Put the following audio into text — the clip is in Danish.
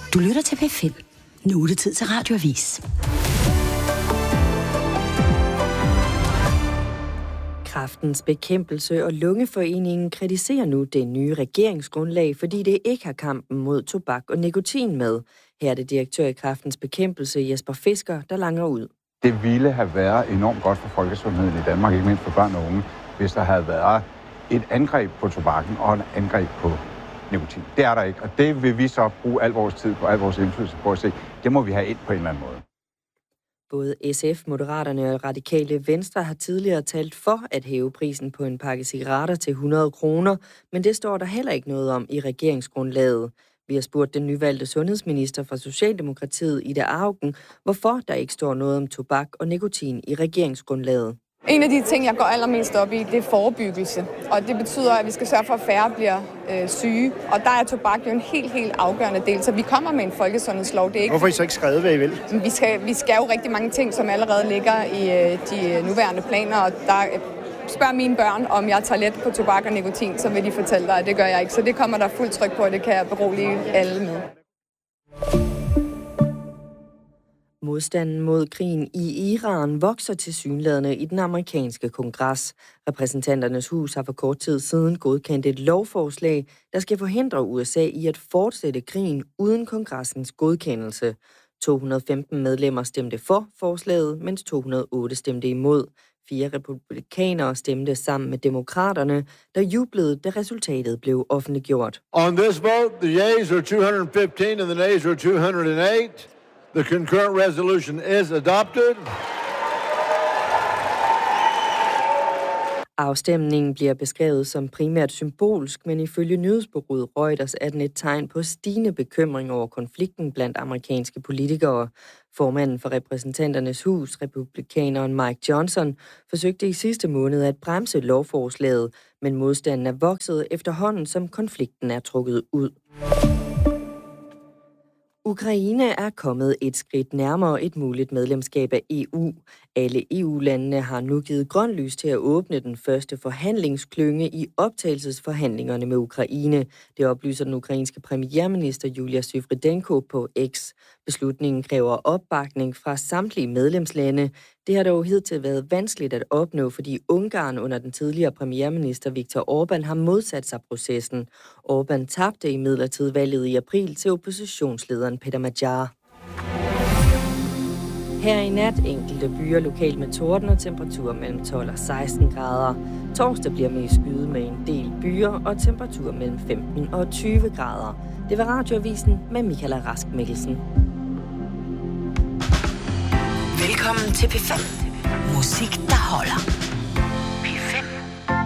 Du lytter til P5. Nu er det tid til Radioavis. Kræftens Bekæmpelse og Lungeforeningen kritiserer nu det nye regeringsgrundlag, fordi det ikke har kampen mod tobak og nikotin med. Her er det direktør i Kræftens Bekæmpelse, Jesper Fisker, der langer ud. Det ville have været enormt godt for folkesundheden i Danmark, ikke mindst for børn og unge, hvis der havde været et angreb på tobakken og et angreb på nikotin. Det er der ikke, og det vil vi så bruge al vores tid på, al vores indflydelse på at se. Det må vi have ind på en eller anden måde. Både SF, Moderaterne og Radikale Venstre har tidligere talt for at hæve prisen på en pakke cigaretter til 100 kroner, men det står der heller ikke noget om i regeringsgrundlaget. Vi har spurgt den nyvalgte sundhedsminister fra Socialdemokratiet, Ida Auken, hvorfor der ikke står noget om tobak og nikotin i regeringsgrundlaget. En af de ting, jeg går allermest op i, det er forebyggelse. Og det betyder, at vi skal sørge for, at færre bliver syge. Og der er tobak jo en helt afgørende del. Så vi kommer med en folkesundhedslov. Det er ikke... Hvorfor har I så ikke skrevet, hvad I vil? Vi skal jo rigtig mange ting, som allerede ligger i de nuværende planer. Og der spørger mine børn, om jeg tager let på tobak og nikotin, så vil de fortælle dig, at det gør jeg ikke. Så det kommer der fuldt tryk på, og det kan jeg berolige alle med. Modstanden mod krigen i Iran vokser tilsyneladende i den amerikanske kongres. Repræsentanternes hus har for kort tid siden godkendt et lovforslag, der skal forhindre USA i at fortsætte krigen uden kongressens godkendelse. 215 medlemmer stemte for forslaget, mens 208 stemte imod. 4 republikanere stemte sammen med demokraterne, der jublede, da resultatet blev offentliggjort. On this vote, the yeas are 215 and the nays are 208. The concurrent resolution is adopted. Afstemningen bliver beskrevet som primært symbolsk, men ifølge nyhedsbureauet Reuters er den et tegn på stigende bekymring over konflikten blandt amerikanske politikere. Formanden for repræsentanternes hus, republikaneren Mike Johnson, forsøgte i sidste måned at bremse lovforslaget, men modstanden er vokset efterhånden, som konflikten er trukket ud. Ukraine er kommet et skridt nærmere et muligt medlemskab af EU. Alle EU-landene har nu givet grønt lys til at åbne den første forhandlingsklynge i optagelsesforhandlingerne med Ukraine. Det oplyser den ukrainske premierminister Julia Sviridenko på X. Beslutningen kræver opbakning fra samtlige medlemslande. Det har dog hidtil været vanskeligt at opnå, fordi Ungarn under den tidligere premierminister Viktor Orbán har modsat sig processen. Orbán tabte imidlertid valget i april til oppositionslederen Peter Magyar. Her i nat enkelte byer lokalt med torden og temperatur mellem 12 og 16 grader. Torsdag bliver mest skyet med en del byer og temperatur mellem 15 og 20 grader. Det var Radioavisen med Michael Rask Mikkelsen. Velkommen til P5. Musik, der holder.